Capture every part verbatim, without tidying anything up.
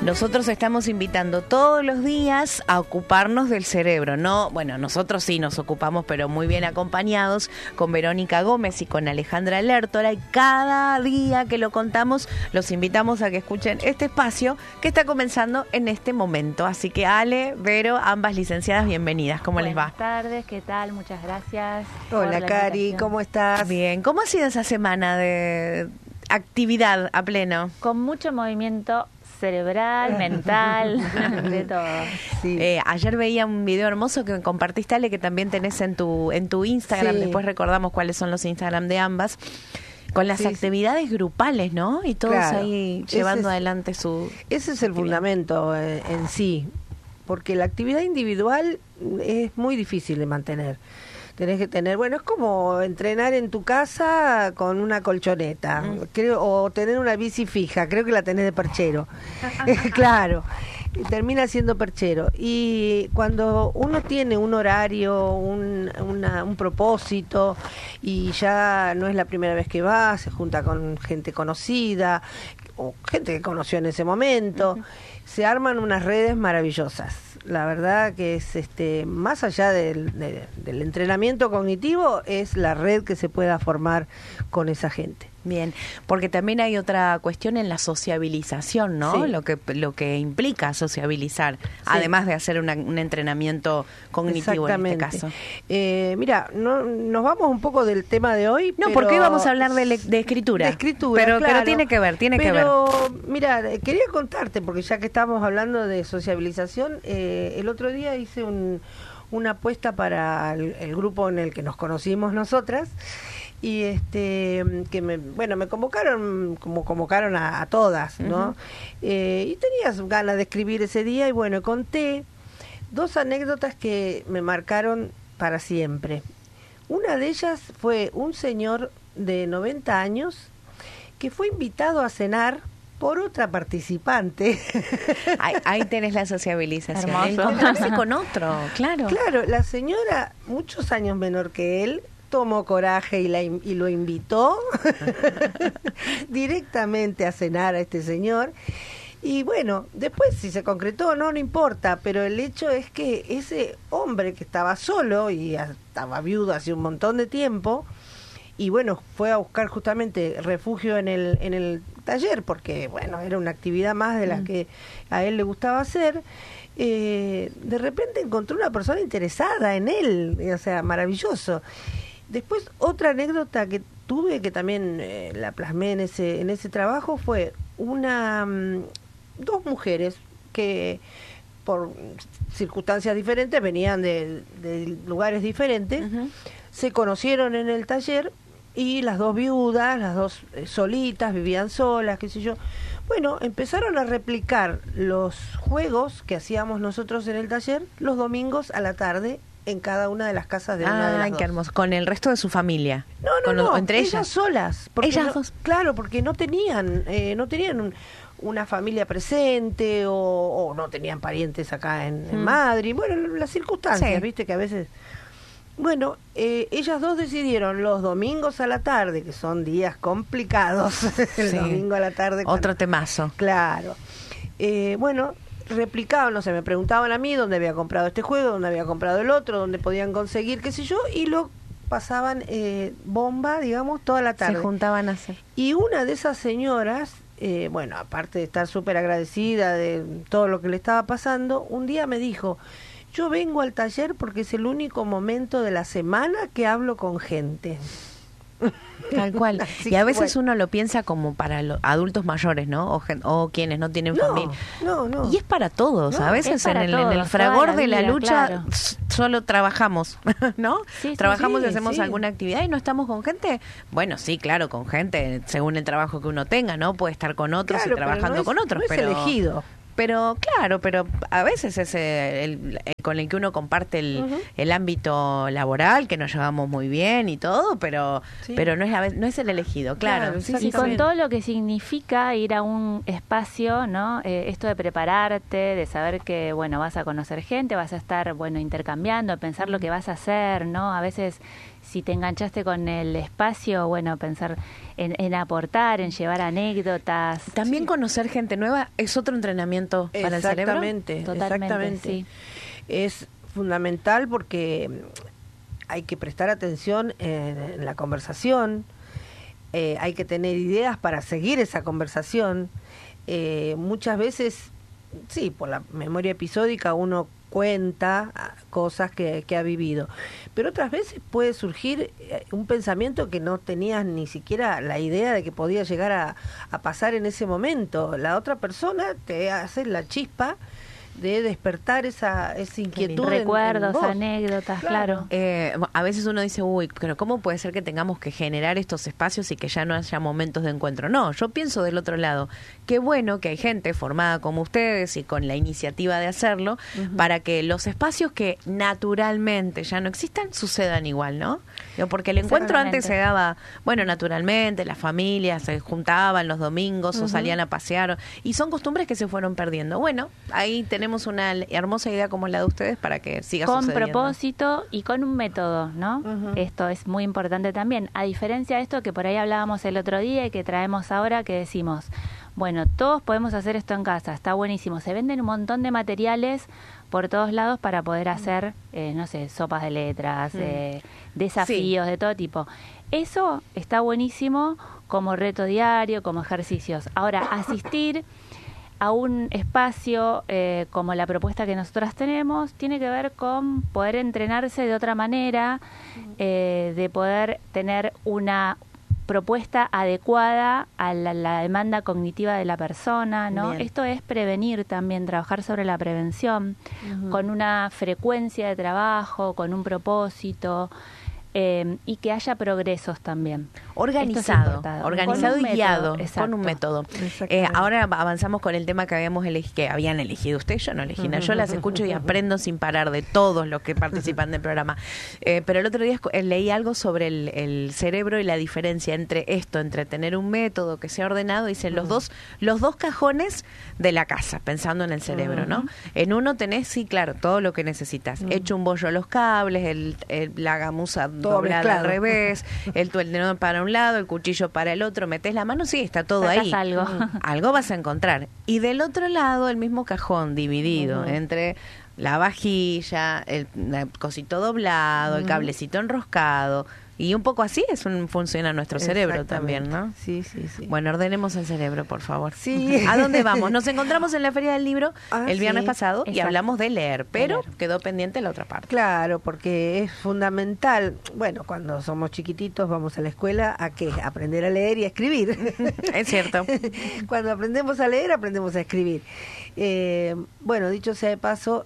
Nosotros estamos invitando todos los días a ocuparnos del cerebro, ¿no? Bueno, nosotros sí nos ocupamos, pero muy bien acompañados con Verónica Gómez y con Alejandra Lertora, y cada día que lo contamos los invitamos a que escuchen este espacio que está comenzando en este momento. Así que Ale, Vero, ambas licenciadas, bienvenidas. ¿Cómo Buenas les va? Buenas tardes, ¿qué tal? Muchas gracias. Hola Cari, ¿cómo estás? Bien, ¿cómo ha sido esa semana de actividad a pleno? Con mucho movimiento cerebral, mental, de todo. Sí. Eh, ayer veía un video hermoso que compartiste, Ale, que también tenés en tu en tu Instagram. Sí. Después recordamos cuáles son los Instagram de ambas, con las sí, actividades sí. grupales, ¿no? Y todos claro. ahí llevando es, adelante su Ese es el actividad. Fundamento en, en sí, porque la actividad individual es muy difícil de mantener. Tenés que tener, bueno, es como entrenar en tu casa con una colchoneta, mm. creo, o tener una bici fija, creo que la tenés de perchero. Claro, termina siendo perchero. Y cuando uno tiene un horario, un, una, un propósito, y ya no es la primera vez que va, se junta con gente conocida, o gente que conoció en ese momento, uh-huh. se arman unas redes maravillosas. La verdad que es este más allá del, de, del entrenamiento cognitivo, es la red que se pueda formar con esa gente. Bien, porque también hay otra cuestión en la sociabilización, ¿no? Sí. Lo que lo que implica sociabilizar, sí. además de hacer una, un entrenamiento cognitivo en este caso. Eh, mira, no, nos vamos un poco del tema de hoy. No, pero... porque hoy vamos a hablar de, le, de escritura. De escritura, pero, claro. pero tiene que ver, tiene pero, que ver. Pero, mira, quería contarte, porque ya que estamos hablando de sociabilización, eh, el otro día hice un, una apuesta para el, el grupo en el que nos conocimos nosotras, y este que me bueno me convocaron como convocaron a, a todas, ¿no? Uh-huh. eh, y tenías ganas de escribir ese día, y bueno, conté dos anécdotas que me marcaron para siempre. Una de ellas fue un señor de noventa años que fue invitado a cenar por otra participante. Ahí, ahí tenés la sociabilización. Hermoso. Encontrarse con otro, claro. Claro, la señora, muchos años menor que él, tomó coraje y, la, y lo invitó directamente a cenar a este señor. Y bueno, después si se concretó no, no importa, pero el hecho es que ese hombre que estaba solo y estaba viudo hace un montón de tiempo, y bueno, fue a buscar justamente refugio en el, en el taller, porque bueno, era una actividad más de las mm. que a él le gustaba hacer. Eh, de repente encontró una persona interesada en él, o sea, maravilloso. Después, otra anécdota que tuve, que también eh, la plasmé en ese en ese trabajo, fue una um, dos mujeres que por circunstancias diferentes venían de, de lugares diferentes, uh-huh. se conocieron en el taller, y las dos viudas, las dos eh, solitas, vivían solas, qué sé yo. Bueno, empezaron a replicar los juegos que hacíamos nosotros en el taller los domingos a la tarde, en cada una de las casas de ah, una de las dos. Qué hermoso. ¿Con el resto de su familia? No, no, ¿Con no. Los, entre ellas? Ellas solas. Ellas no, dos. Claro, porque no tenían, eh, no tenían un, una familia presente, o, o no tenían parientes acá en, hmm. en Madrid. Bueno, las circunstancias, sí. viste que a veces... Bueno, eh, ellas dos decidieron los domingos a la tarde, que son días complicados, el sí. domingo a la tarde. Otro cuando... temazo. Claro. Eh, bueno... replicaban, no sé, me preguntaban a mí dónde había comprado este juego, dónde había comprado el otro, dónde podían conseguir, qué sé yo, y lo pasaban eh, bomba, digamos, toda la tarde. Se juntaban a hacer. Y una de esas señoras, eh, bueno, aparte de estar súper agradecida de todo lo que le estaba pasando, un día me dijo, yo vengo al taller porque es el único momento de la semana que hablo con gente. Tal cual. Así y a veces bueno. uno lo piensa como para los adultos mayores, ¿no? O, gen, o quienes no tienen no, familia. No, no. Y es para todos. No, a veces en el, todos, en el fragor la de la vida, lucha claro. solo trabajamos, ¿no? Sí, trabajamos sí, y hacemos sí. alguna actividad y no estamos con gente. Bueno, sí, claro, con gente, según el trabajo que uno tenga, ¿no? Puede estar con otros claro, y trabajando no es, con otros. No es pero elegido. Pero claro, pero a veces es el, el con el que uno comparte el, Ujú. el ámbito laboral, que nos llevamos muy bien y todo, pero Sí. pero no es la, no es el elegido, claro. Claro, Sí, Y sí, con sí. todo lo que significa ir a un espacio, ¿no? Eh, esto de prepararte, de saber que, bueno, vas a conocer gente, vas a estar, bueno, intercambiando, pensar lo que vas a hacer, ¿no? A veces, si te enganchaste con el espacio, bueno, pensar en, en aportar, en llevar anécdotas. También Sí. conocer gente nueva es otro entrenamiento para el cerebro. Exactamente, Totalmente, exactamente. sí. Es fundamental porque hay que prestar atención en, en la conversación, eh, hay que tener ideas para seguir esa conversación. Eh, muchas veces, sí, por la memoria episódica uno cuenta ah, cosas que, que ha vivido, pero otras veces puede surgir eh, un pensamiento que no tenías ni siquiera la idea de que podía llegar a, a pasar en ese momento. La otra persona te hace la chispa de despertar esa, esa inquietud en- en Recuerdos, vos. anécdotas, claro. Eh, a veces uno dice, uy, pero ¿cómo puede ser que tengamos que generar estos espacios y que ya no haya momentos de encuentro? No, yo pienso del otro lado. Qué bueno que hay gente formada como ustedes y con la iniciativa de hacerlo para que los espacios que naturalmente ya no existan sucedan igual, ¿no? Digo, porque el encuentro antes se daba, bueno, naturalmente, las familias se juntaban los domingos o salían a pasear y son costumbres que se fueron perdiendo. Bueno, ahí tenemos una hermosa idea como la de ustedes para que siga Con sucediendo. propósito y con un método, ¿no? Ujú. Esto es muy importante también. A diferencia de esto que por ahí hablábamos el otro día y que traemos ahora, que decimos, bueno, todos podemos hacer esto en casa, está buenísimo. Se venden un montón de materiales por todos lados para poder hacer, eh, no sé, sopas de letras, Mm. eh, desafíos de todo tipo. Eso está buenísimo como reto diario, como ejercicios. Ahora, asistir a un espacio eh, como la propuesta que nosotras tenemos tiene que ver con poder entrenarse de otra manera, eh, de poder tener una propuesta adecuada a la, la demanda cognitiva de la persona, ¿no? Bien. Esto es prevenir también, trabajar sobre la prevención, Ujú. con una frecuencia de trabajo, con un propósito, eh, y que haya progresos también. Organizado, Esto es importante. organizado Con un y guiado, método, con un exacto. método. Exactamente. Eh, ahora avanzamos con el tema que habíamos elegido, que habían elegido ustedes, yo no elegí nada, yo las escucho y aprendo sin parar de todos los que participan del programa. Eh, pero el otro día escu- eh, leí algo sobre el, el cerebro y la diferencia entre esto, entre tener un método que sea ordenado, dicen los dos, los dos cajones de la casa, pensando en el cerebro, ¿no? En uno tenés, sí, claro, todo lo que necesitas, hecho un bollo los cables, el, el- la gamuza doblada mezclado. al revés, el tenedor para un lado, el cuchillo para el otro, metés la mano, sí, está todo Sacás ahí. algo. Algo vas a encontrar. Y del otro lado, el mismo cajón dividido Ujú. entre la vajilla, el, el cosito doblado, el Ujú. cablecito enroscado. Y un poco así es un, funciona nuestro cerebro Exactamente. también, ¿no? Sí, sí, sí. Bueno, ordenemos el cerebro, por favor. Sí. ¿A dónde vamos? Nos encontramos en la Feria del Libro Ah, el viernes sí. pasado y Exacto. hablamos de leer, pero leer. quedó pendiente la otra parte. Claro, porque es fundamental. Bueno, cuando somos chiquititos vamos a la escuela a qué? Aprender a leer y a escribir. Es cierto. Cuando aprendemos a leer, aprendemos a escribir. Eh, bueno, dicho sea de paso,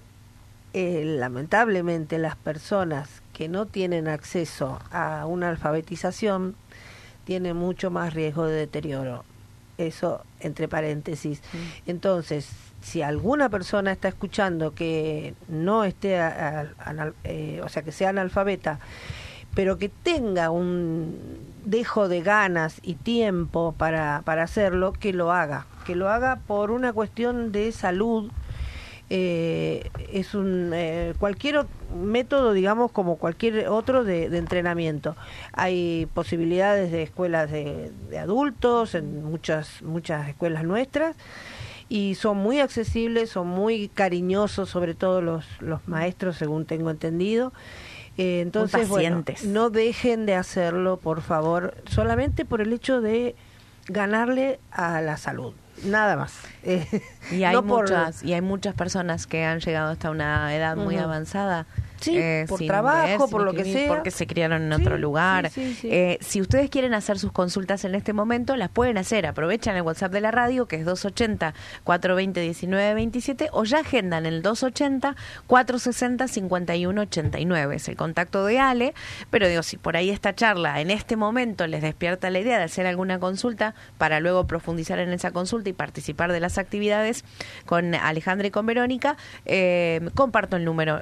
eh, lamentablemente las personas que no tienen acceso a una alfabetización tienen mucho más riesgo de deterioro. Eso entre paréntesis. Entonces, si alguna persona está escuchando que no esté, a- a- anal- eh, o sea, que sea analfabeta, pero que tenga un dejo de ganas y tiempo para, para hacerlo, que lo haga. Que lo haga por una cuestión de salud. Eh, es un eh, cualquier o- método, digamos, como cualquier otro de, de entrenamiento. Hay posibilidades de escuelas de, de adultos en muchas muchas escuelas nuestras y son muy accesibles, son muy cariñosos, sobre todo los los maestros, según tengo entendido. Eh, entonces, bueno, pacientes. no dejen de hacerlo, por favor, solamente por el hecho de ganarle a la salud. Nada más. Eh, Y hay no por- muchas y hay muchas personas que han llegado hasta una edad muy Ujú. avanzada. Sí, por sin trabajo, leer, sin por lo que escribir, sea. porque se criaron en Sí, otro lugar. sí, sí, sí. Eh, si ustedes quieren hacer sus consultas en este momento, las pueden hacer. Aprovechan el WhatsApp de la radio, que es dos ochenta, cuatrocientos veinte, diecinueve veintisiete, o ya agendan el dos ochenta, cuatrocientos sesenta, cincuenta y uno ochenta y nueve. Es el contacto de Ale. Pero digo, si por ahí esta charla en este momento les despierta la idea de hacer alguna consulta para luego profundizar en esa consulta y participar de las actividades con Alejandra y con Verónica, eh, comparto el número